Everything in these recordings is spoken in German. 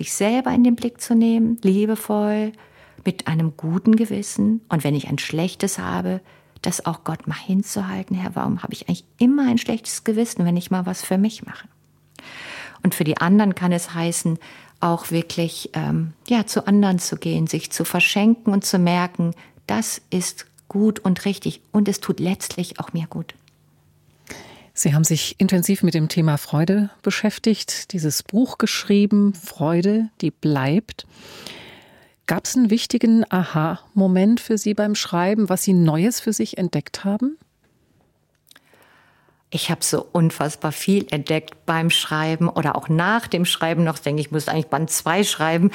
sich selber in den Blick zu nehmen, liebevoll, mit einem guten Gewissen. Und wenn ich ein schlechtes habe, das auch Gott mal hinzuhalten. Herr, warum habe ich eigentlich immer ein schlechtes Gewissen, wenn ich mal was für mich mache? Und für die anderen kann es heißen, auch wirklich zu anderen zu gehen, sich zu verschenken und zu merken, das ist gut und richtig und es tut letztlich auch mir gut. Sie haben sich intensiv mit dem Thema Freude beschäftigt, dieses Buch geschrieben, Freude, die bleibt. Gab es einen wichtigen Aha-Moment für Sie beim Schreiben, was Sie Neues für sich entdeckt haben? Ich habe so unfassbar viel entdeckt beim Schreiben oder auch nach dem Schreiben noch. Ich denke, ich müsste eigentlich Band 2 schreiben.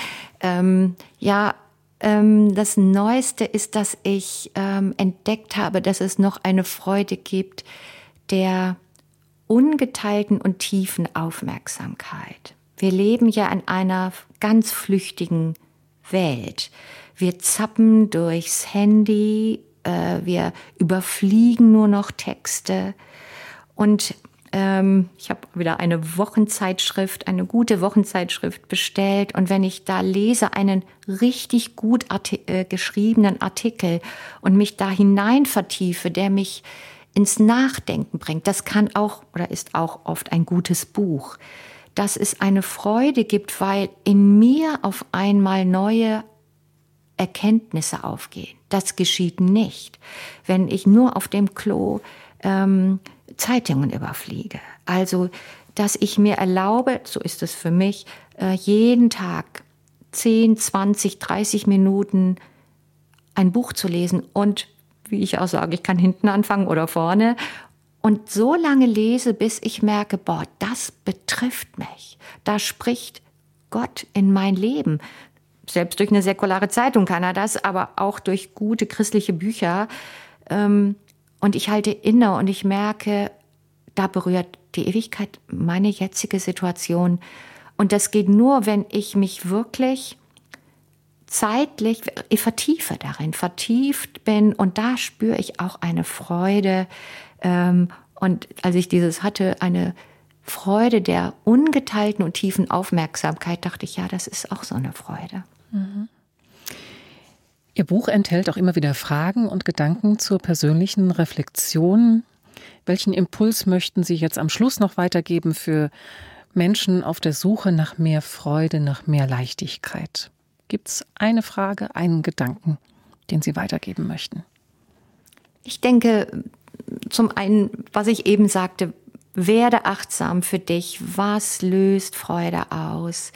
Das Neueste ist, dass ich entdeckt habe, dass es noch eine Freude gibt der ungeteilten und tiefen Aufmerksamkeit. Wir leben ja in einer ganz flüchtigen Welt. Wir zappen durchs Handy, wir überfliegen nur noch Texte. Und ich habe wieder eine gute Wochenzeitschrift bestellt. Und wenn ich da lese, einen richtig gut geschriebenen Artikel und mich da hinein vertiefe, der mich ins Nachdenken bringt, das kann auch oder ist auch oft ein gutes Buch, dass es eine Freude gibt, weil in mir auf einmal neue Erkenntnisse aufgehen. Das geschieht nicht, wenn ich nur auf dem Klo Zeitungen überfliege. Also, dass ich mir erlaube, so ist es für mich, jeden Tag 10, 20, 30 Minuten ein Buch zu lesen und, wie ich auch sage, ich kann hinten anfangen oder vorne und so lange lese, bis ich merke, das betrifft mich. Da spricht Gott in mein Leben. Selbst durch eine säkulare Zeitung kann er das, aber auch durch gute christliche Bücher. Und ich halte inne und ich merke, da berührt die Ewigkeit meine jetzige Situation. Und das geht nur, wenn ich mich wirklich zeitlich vertieft bin. Und da spüre ich auch eine Freude. Und als ich dieses hatte, eine Freude der ungeteilten und tiefen Aufmerksamkeit, dachte ich, ja, das ist auch so eine Freude. Mhm. Ihr Buch enthält auch immer wieder Fragen und Gedanken zur persönlichen Reflexion. Welchen Impuls möchten Sie jetzt am Schluss noch weitergeben für Menschen auf der Suche nach mehr Freude, nach mehr Leichtigkeit? Gibt es eine Frage, einen Gedanken, den Sie weitergeben möchten? Ich denke, zum einen, was ich eben sagte, werde achtsam für dich. Was löst Freude aus?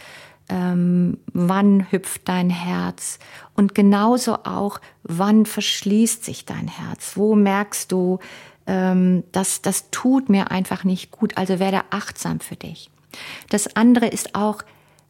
Wann hüpft dein Herz? Und genauso auch, wann verschließt sich dein Herz? Wo merkst du, das tut mir einfach nicht gut? Also werde achtsam für dich. Das andere ist auch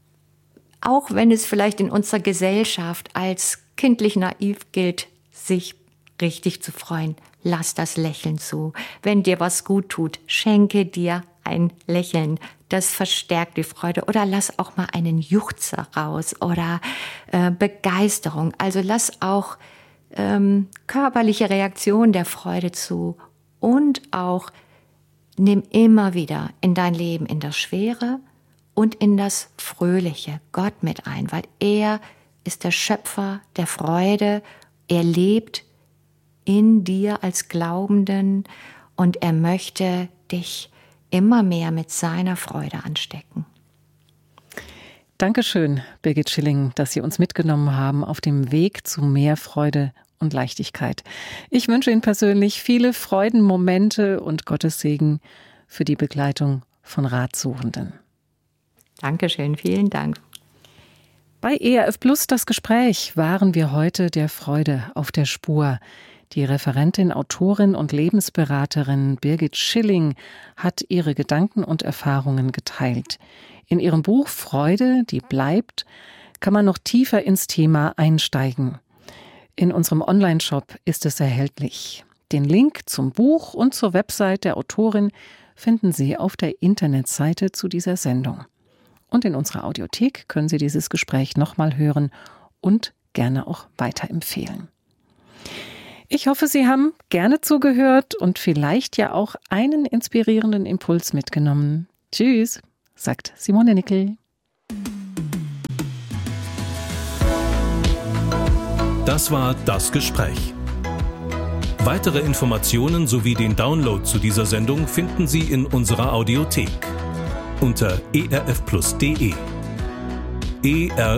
wenn es vielleicht in unserer Gesellschaft als kindlich naiv gilt, sich richtig zu freuen, lass das Lächeln zu. Wenn dir was gut tut, schenke dir ein Lächeln. Das verstärkt die Freude. Oder lass auch mal einen Juchzer raus oder Begeisterung. Also lass auch körperliche Reaktion der Freude zu. Und auch nimm immer wieder in dein Leben in das Schwere und in das Fröhliche Gott mit ein. Weil er ist der Schöpfer der Freude. Er lebt in dir als Glaubenden und er möchte dich immer mehr mit seiner Freude anstecken. Dankeschön, Birgit Schilling, dass Sie uns mitgenommen haben auf dem Weg zu mehr Freude und Leichtigkeit. Ich wünsche Ihnen persönlich viele Freudenmomente und Gottes Segen für die Begleitung von Ratsuchenden. Dankeschön, vielen Dank. Bei ERF Plus das Gespräch waren wir heute der Freude auf der Spur. Die Referentin, Autorin und Lebensberaterin Birgit Schilling hat ihre Gedanken und Erfahrungen geteilt. In ihrem Buch Freude, die bleibt, kann man noch tiefer ins Thema einsteigen. In unserem Online-Shop ist es erhältlich. Den Link zum Buch und zur Website der Autorin finden Sie auf der Internetseite zu dieser Sendung. Und in unserer Audiothek können Sie dieses Gespräch nochmal hören und gerne auch weiterempfehlen. Ich hoffe, Sie haben gerne zugehört und vielleicht ja auch einen inspirierenden Impuls mitgenommen. Tschüss, sagt Simone Nickel. Das war Das Gespräch. Weitere Informationen sowie den Download zu dieser Sendung finden Sie in unserer Audiothek unter erfplus.de. ERF